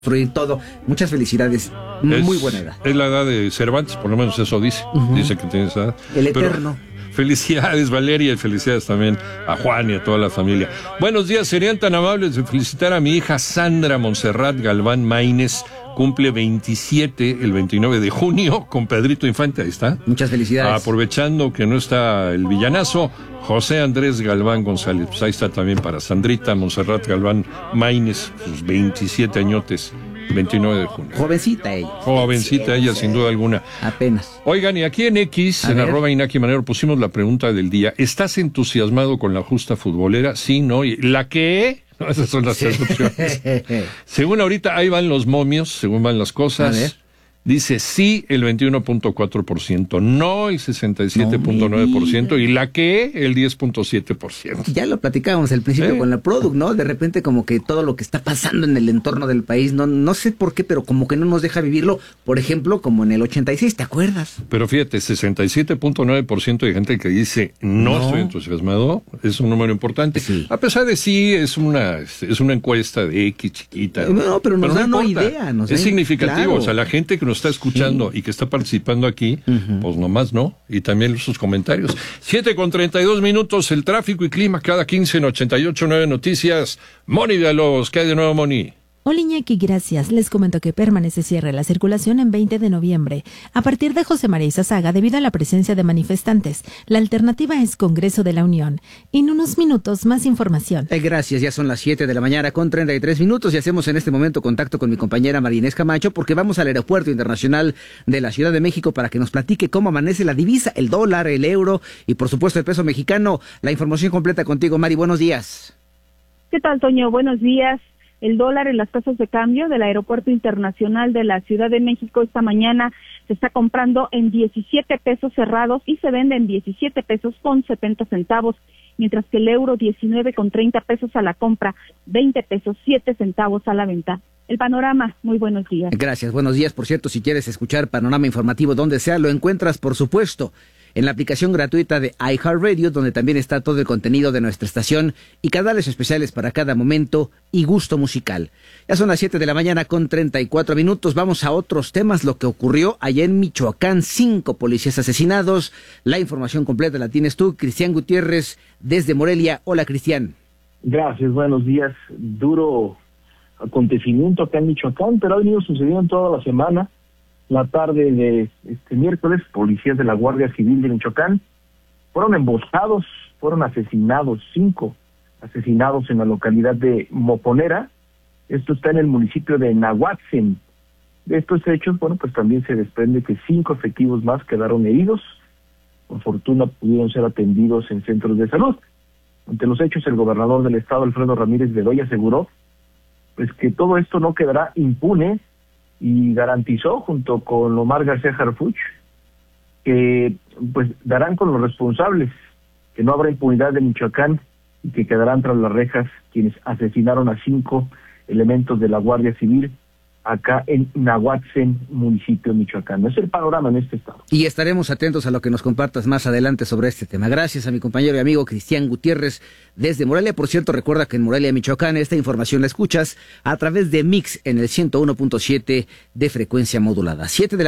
construir todo. Muchas felicidades. Muy buena edad. Es la edad de Cervantes, por lo menos eso dice. Dice que tiene esa edad. El eterno. Pero felicidades, Valeria, y felicidades también a Juan y a toda la familia. Buenos días, serían tan amables de felicitar a mi hija Sandra Montserrat Galván Maínez. Cumple 27 el 29 de junio con Pedrito Infante, ahí está. Muchas felicidades. Aprovechando que no está el villanazo, José Andrés Galván González. Pues ahí está también para Sandrita Montserrat Galván Maínez, sus 27 añotes, 29 de junio. Jovencita ella. Jovencita ella, sin duda alguna. Apenas. Oigan, y aquí en X, en @Inaki Manero, pusimos la pregunta del día. ¿Estás entusiasmado con la justa futbolera? Sí, no. ¿Y la qué? No, esas son las tres opciones. Según ahorita, ahí van los momios, según van las cosas. Dice sí el 21.4%, no el 67.9% y la que el 10.7%. Ya lo platicábamos al principio con la Product, ¿no? De repente como que todo lo que está pasando en el entorno del país, no sé por qué, pero como que no nos deja vivirlo. Por ejemplo, como en el 86, ¿te acuerdas? Pero fíjate, 67.9% de gente que dice no estoy entusiasmado, es un número importante. Sí. A pesar de es una encuesta de X chiquita. No, pero nos da una idea. Es significativo, claro. O sea, la gente que nos está escuchando y que está participando aquí, pues nomás no, y también sus comentarios. 7:32, el tráfico y clima cada 15 en 88.9 Noticias. Moni Villalobos, ¿qué hay de nuevo, Moni? Hola Iñaki, gracias. Les comento que permanece cierre la circulación en 20 de noviembre. A partir de José María Izazaga, debido a la presencia de manifestantes, la alternativa es Congreso de la Unión. En unos minutos, más información. Gracias, ya son las 7:33 y hacemos en este momento contacto con mi compañera María Inés Camacho porque vamos al Aeropuerto Internacional de la Ciudad de México para que nos platique cómo amanece la divisa, el dólar, el euro y por supuesto el peso mexicano. La información completa contigo, Mari, buenos días. ¿Qué tal, Toño? Buenos días. El dólar en las tasas de cambio del Aeropuerto Internacional de la Ciudad de México esta mañana se está comprando en 17 pesos cerrados y se vende en 17 pesos con 70 centavos, mientras que el euro 19 con 30 pesos a la compra, 20 pesos 7 centavos a la venta. El panorama, muy buenos días. Gracias, buenos días. Por cierto, si quieres escuchar Panorama Informativo donde sea, lo encuentras, por supuesto, en la aplicación gratuita de iHeartRadio, donde también está todo el contenido de nuestra estación y canales especiales para cada momento y gusto musical. Ya son las 7:34. Vamos a otros temas. Lo que ocurrió allá en Michoacán, 5 policías asesinados. La información completa la tienes tú, Cristian Gutiérrez, desde Morelia. Hola, Cristian. Gracias, buenos días. Duro acontecimiento acá en Michoacán, pero ha venido sucediendo toda la semana. La tarde de este miércoles, policías de la Guardia Civil de Michoacán fueron emboscados, fueron asesinados, 5 asesinados en la localidad de Moponera. Esto está en el municipio de Nahuatzen. De estos hechos, pues también se desprende que 5 efectivos más quedaron heridos. Por fortuna pudieron ser atendidos en centros de salud. Ante los hechos, el gobernador del estado, Alfredo Ramírez Bedoya, aseguró pues que todo esto no quedará impune y garantizó, junto con Omar García Harfuch, que pues darán con los responsables, que no habrá impunidad de Michoacán y que quedarán tras las rejas quienes asesinaron a 5 elementos de la Guardia Civil acá en Nahuatzen, municipio de Michoacán. Es el panorama en este estado. Y estaremos atentos a lo que nos compartas más adelante sobre este tema. Gracias a mi compañero y amigo Cristian Gutiérrez desde Morelia. Por cierto, recuerda que en Morelia, Michoacán, esta información la escuchas a través de Mix en el 101.7 de frecuencia modulada.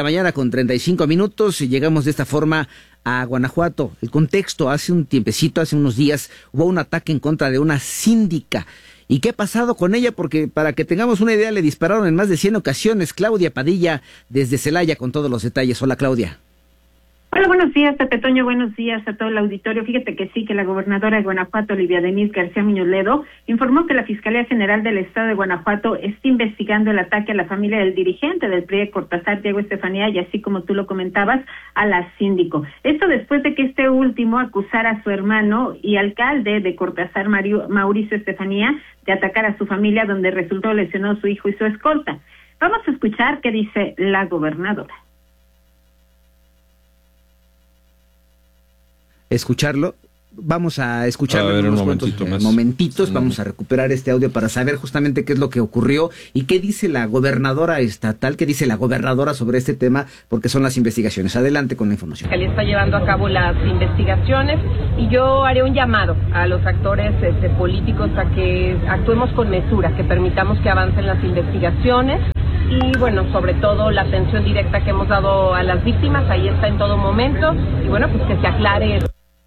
7:35 y llegamos de esta forma a Guanajuato. El contexto, hace un tiempecito, hace unos días, hubo un ataque en contra de una síndica. ¿Y qué ha pasado con ella? Porque para que tengamos una idea, le dispararon en más de 100 ocasiones. Claudia Padilla, desde Celaya, con todos los detalles. Hola, Claudia. Hola, buenos días, Pepe Toño, buenos días a todo el auditorio. Fíjate que sí, que la gobernadora de Guanajuato, Olivia Denise García Muñoz Ledo, informó que la Fiscalía General del Estado de Guanajuato está investigando el ataque a la familia del dirigente del PRI de Cortázar, Diego Estefanía, y así como tú lo comentabas, a la síndico. Esto después de que este último acusara a su hermano y alcalde de Cortázar, Mauricio Estefanía, de atacar a su familia, donde resultó lesionado su hijo y su escolta. Vamos a escuchar qué dice la gobernadora. Escucharlo. Vamos a escucharlo en unos momentitos. Vamos a recuperar este audio para saber justamente qué es lo que ocurrió y qué dice la gobernadora estatal, qué dice la gobernadora sobre este tema, porque son las investigaciones. Adelante con la información. Que le está llevando a cabo las investigaciones y yo haré un llamado a los actores políticos a que actuemos con mesura, que permitamos que avancen las investigaciones y bueno, sobre todo la atención directa que hemos dado a las víctimas, ahí está en todo momento y bueno, pues que se aclare.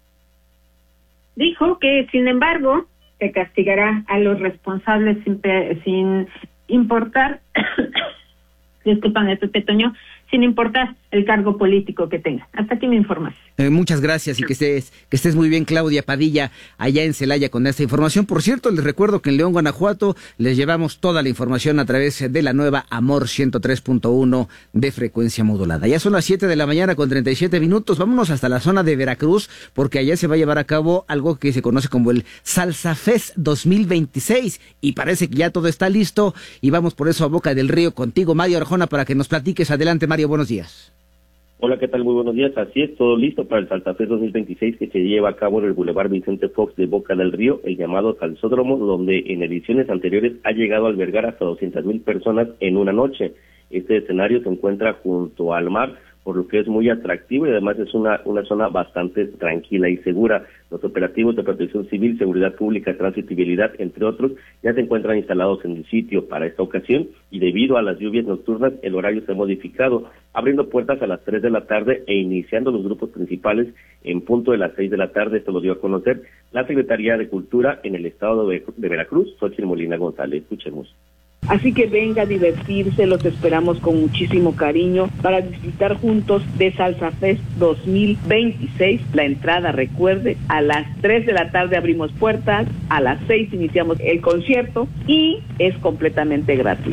Dijo que, sin embargo, se castigará a los responsables sin importar, disculpan, Pepe Toño, sin importar el cargo político que tenga. Hasta aquí mi información. Muchas gracias y que estés muy bien, Claudia Padilla, allá en Celaya con esta información. Por cierto, les recuerdo que en León, Guanajuato, les llevamos toda la información a través de la nueva Amor 103.1 de frecuencia modulada. Ya son las 7 de la mañana con 37 minutos. Vámonos hasta la zona de Veracruz, porque allá se va a llevar a cabo algo que se conoce como el Salsa Fest 2026 y parece que ya todo está listo y vamos por eso a Boca del Río contigo, Mario Arjona, para que nos platiques. Adelante, Mario, buenos días. Hola, ¿qué tal? Muy buenos días. Así es, todo listo para el Salsa Fest 2026 que se lleva a cabo en el Boulevard Vicente Fox de Boca del Río, el llamado Salsódromo, donde en ediciones anteriores ha llegado a albergar hasta 200,000 personas en una noche. Este escenario se encuentra junto al mar, por lo que es muy atractivo y además es una zona bastante tranquila y segura. Los operativos de protección civil, seguridad pública, tránsito y vialidad, entre otros, ya se encuentran instalados en el sitio para esta ocasión y debido a las lluvias nocturnas el horario se ha modificado, abriendo puertas a las 3 de la tarde e iniciando los grupos principales en punto de las 6 de la tarde. Esto lo dio a conocer la Secretaría de Cultura en el estado de Veracruz, Xochitl Molina González. Escuchemos. Así que venga a divertirse, los esperamos con muchísimo cariño para disfrutar juntos de Salsa Fest 2026. La entrada, recuerde, a las 3 de la tarde abrimos puertas, a las 6 iniciamos el concierto y es completamente gratis.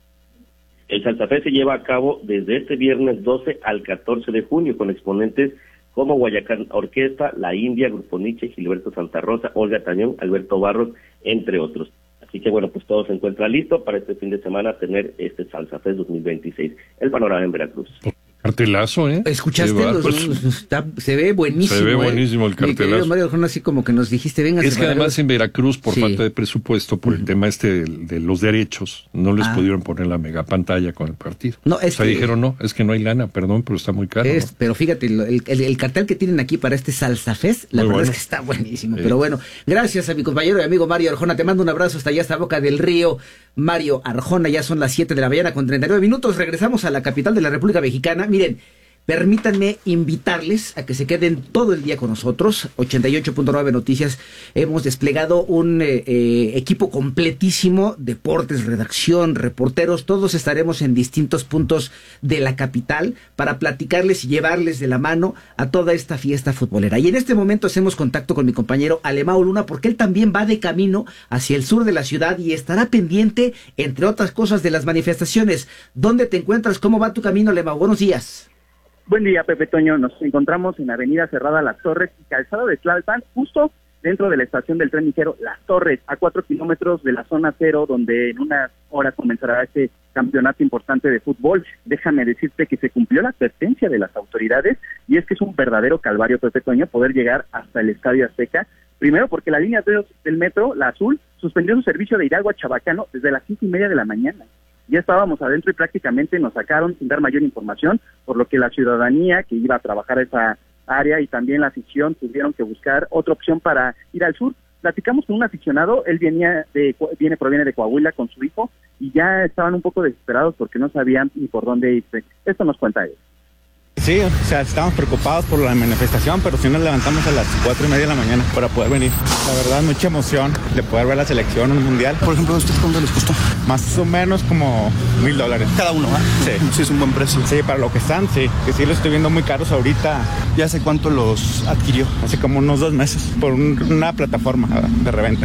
El Salsa Fest se lleva a cabo desde este viernes 12 al 14 de junio con exponentes como Guayacán Orquesta, La India, Grupo Nietzsche, Gilberto Santa Rosa, Olga Tañón, Alberto Barros, entre otros. Así que bueno, pues todo se encuentra listo para este fin de semana tener este Salsa Fest 2026. El panorama en Veracruz. Cartelazo, ¿eh? ¿Escuchaste? Se ve buenísimo. Se ve buenísimo el cartelazo. Mario Arjona, así como que nos dijiste, venga. Es que además en Veracruz, por falta de presupuesto, por el tema de los derechos, no les pudieron poner la mega pantalla con el partido. No, dijeron, no, es que no hay lana, perdón, pero está muy caro. ¿no? Pero fíjate, el cartel que tienen aquí para este Salsa Fest, la verdad es que está buenísimo. Pero bueno, gracias a mi compañero y amigo Mario Arjona. Te mando un abrazo hasta allá, hasta Boca del Río. Mario Arjona, ya son las 7 de la mañana con 39 minutos. Regresamos a la capital de la República Mexicana. Miren, permítanme invitarles a que se queden todo el día con nosotros. 88.9 Noticias, hemos desplegado un equipo completísimo, deportes, redacción, reporteros, todos estaremos en distintos puntos de la capital para platicarles y llevarles de la mano a toda esta fiesta futbolera. Y en este momento hacemos contacto con mi compañero Alemão Luna, porque él también va de camino hacia el sur de la ciudad y estará pendiente, entre otras cosas, de las manifestaciones. ¿Dónde te encuentras? ¿Cómo va tu camino, Alemão? Buenos días. Buen día, Pepe Toño. Nos encontramos en Avenida Cerrada Las Torres y Calzada de Tlalpan, justo dentro de la estación del tren ligero Las Torres, a 4 kilómetros de la zona cero, donde en unas horas comenzará este campeonato importante de fútbol. Déjame decirte que se cumplió la advertencia de las autoridades y es que es un verdadero calvario, Pepe Toño, poder llegar hasta el Estadio Azteca. Primero porque la línea 2 del metro, la azul, suspendió su servicio de Hidalgo a Chabacano desde las 5:30 de la mañana. Ya estábamos adentro y prácticamente nos sacaron sin dar mayor información, por lo que la ciudadanía que iba a trabajar esa área y también la afición tuvieron que buscar otra opción para ir al sur. Platicamos con un aficionado, él proviene de Coahuila con su hijo y ya estaban un poco desesperados porque no sabían ni por dónde irse. Esto nos cuenta él. Sí, o sea, estábamos preocupados por la manifestación, pero sí nos levantamos a las 4:30 de la mañana para poder venir. La verdad, mucha emoción de poder ver la selección, un mundial. Por ejemplo, ¿a ustedes cuánto les costó? Más o menos como $1,000. Cada uno, ¿eh? Sí. Sí, es un buen precio. Sí, para lo que están, sí. Que sí los estoy viendo muy caros ahorita. ¿Y hace cuánto los adquirió? Hace como unos 2 meses, por una plataforma de reventa.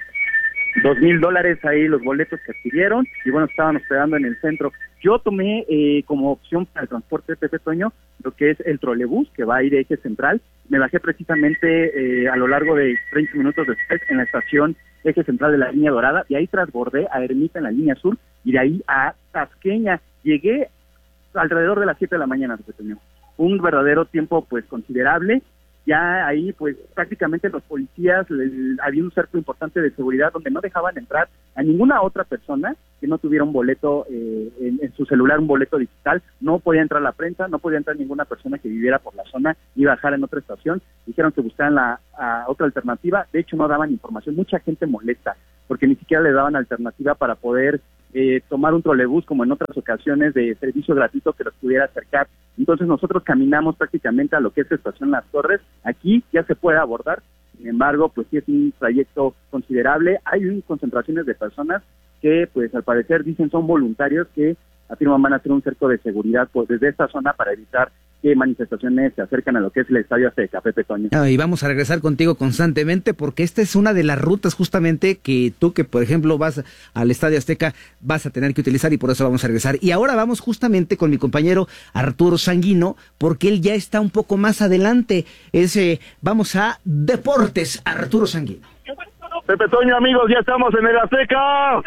$2,000 ahí los boletos que adquirieron y bueno, estaban hospedando en el centro. Yo tomé como opción para el transporte de Pepe Toño lo que es el trolebús que va a ir de Eje Central. Me bajé precisamente a lo largo de 30 minutos después en la estación Eje Central de la Línea Dorada y ahí transbordé a Ermita en la Línea Sur y de ahí a Tasqueña. Llegué alrededor de las 7 de la mañana, Pepe Toño. Un verdadero tiempo pues considerable. ya ahí pues prácticamente los policías, había un cerco importante de seguridad donde no dejaban entrar a ninguna otra persona que no tuviera un boleto en su celular, un boleto digital. No podía entrar la prensa, no podía entrar ninguna persona que viviera por la zona y bajar en otra estación. Dijeron que buscaran otra alternativa. De hecho no daban información, mucha gente molesta porque ni siquiera le daban alternativa para poder tomar un trolebús como en otras ocasiones de servicio gratuito que los pudiera acercar. Entonces nosotros caminamos prácticamente a lo que es Estación Las Torres. Aquí ya se puede abordar, sin embargo, pues sí es un trayecto considerable. Hay concentraciones de personas que, pues al parecer dicen son voluntarios que afirman van a hacer un cerco de seguridad pues desde esta zona para evitar que manifestaciones se acercan a lo que es el Estadio Azteca, Pepe Toño. Y vamos a regresar contigo constantemente porque esta es una de las rutas justamente que tú que por ejemplo vas al Estadio Azteca vas a tener que utilizar y por eso vamos a regresar. Y ahora vamos justamente con mi compañero Arturo Sanguino porque él ya está un poco más adelante. Vamos a Deportes, Arturo Sanguino. Pepe Toño, amigos, ya estamos en el Azteca.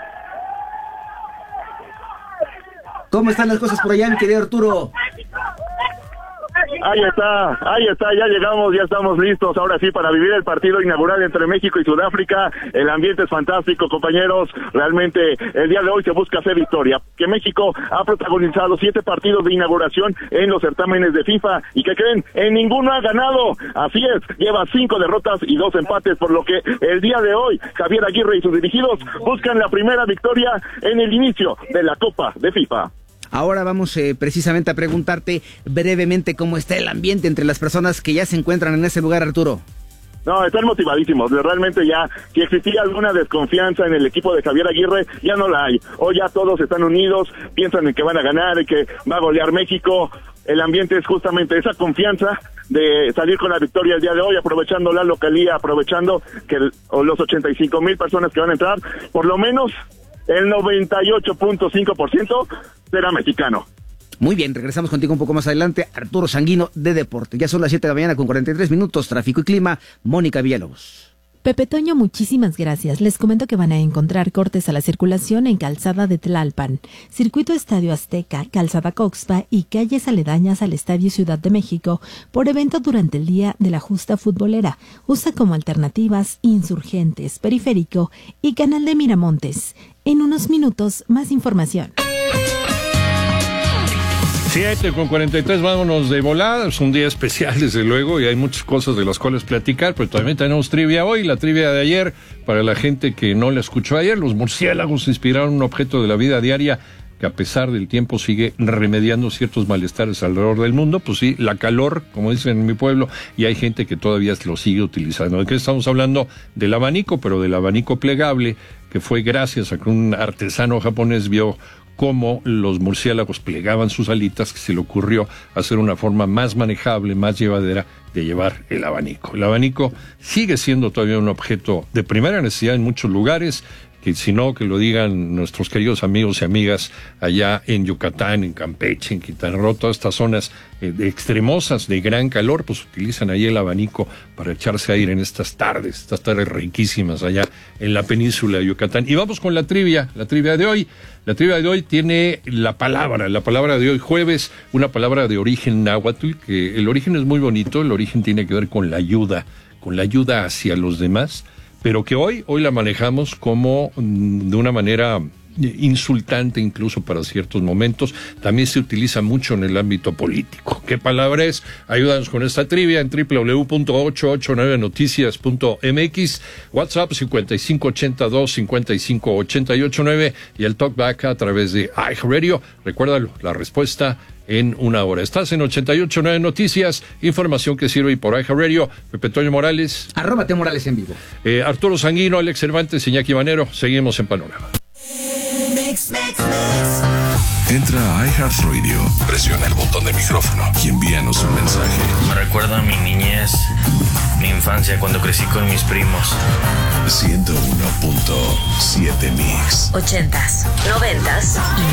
¿Cómo están las cosas por allá, mi querido Arturo? Ahí está, ya llegamos, ya estamos listos, ahora sí, para vivir el partido inaugural entre México y Sudáfrica. El ambiente es fantástico, compañeros, realmente el día de hoy se busca hacer historia, que México ha protagonizado 7 partidos de inauguración en los certámenes de FIFA, y ¿qué creen? En ninguno ha ganado, así es, lleva 5 derrotas y 2 empates, por lo que el día de hoy, Javier Aguirre y sus dirigidos buscan la primera victoria en el inicio de la Copa de FIFA. Ahora vamos precisamente a preguntarte brevemente cómo está el ambiente entre las personas que ya se encuentran en ese lugar, Arturo. No, están motivadísimos, realmente ya, si existía alguna desconfianza en el equipo de Javier Aguirre, ya no la hay. Hoy ya todos están unidos, piensan en que van a ganar, en que va a golear México. El ambiente es justamente esa confianza de salir con la victoria el día de hoy, aprovechando la localía, aprovechando que los 85,000 personas que van a entrar, por lo menos el 98.5% será mexicano. Muy bien, regresamos contigo un poco más adelante, Arturo Sanguino de Deporte. Ya son las 7 de la mañana con 43 minutos, tráfico y clima, Mónica Villalobos. Pepe Toño, muchísimas gracias. Les comento que van a encontrar cortes a la circulación en Calzada de Tlalpan, Circuito Estadio Azteca, Calzada Coxpa y calles aledañas al Estadio Ciudad de México por evento durante el Día de la Justa Futbolera. Usa como alternativas Insurgentes, Periférico y Canal de Miramontes. En unos minutos, más información. 7:43, vámonos de volada. Es un día especial, desde luego, y hay muchas cosas de las cuales platicar, pero también tenemos trivia hoy. La trivia de ayer, para la gente que no la escuchó ayer, los murciélagos inspiraron un objeto de la vida diaria que a pesar del tiempo sigue remediando ciertos malestares alrededor del mundo. Pues sí, la calor, como dicen en mi pueblo, y hay gente que todavía lo sigue utilizando. ¿De qué estamos hablando? Del abanico, pero del abanico plegable, que fue gracias a que un artesano japonés vio cómo los murciélagos plegaban sus alitas, que se le ocurrió hacer una forma más manejable, más llevadera de llevar el abanico. El abanico sigue siendo todavía un objeto de primera necesidad en muchos lugares, que si no, que lo digan nuestros queridos amigos y amigas allá en Yucatán, en Campeche, en Quintana Roo, todas estas zonas extremosas de gran calor, pues utilizan ahí el abanico para echarse aire en estas tardes riquísimas allá en la península de Yucatán. Y vamos con la trivia de hoy. La trivia de hoy tiene la palabra de hoy jueves, una palabra de origen náhuatl, que el origen es muy bonito, el origen tiene que ver con la ayuda hacia los demás, pero que hoy la manejamos como de una manera insultante incluso para ciertos momentos. También se utiliza mucho en el ámbito político. ¿Qué palabra es? Ayúdanos con esta trivia en www.889noticias.mx, WhatsApp 5582-558889 y el talkback a través de iHeartRadio. Recuérdalo, la respuesta en una hora. Estás en 88.9 Noticias, información que sirve por iHeartRadio. Pepe Toño Morales. @Teo Morales en vivo. Arturo Sanguino, Alex Cervantes, Iñaki Manero. Seguimos en Panorama. Entra a iHeartRadio, presiona el botón de micrófono y envíanos un mensaje. Me recuerda a mi niñez, mi infancia cuando crecí con mis primos. 101.7 Mix. 80s, 90s y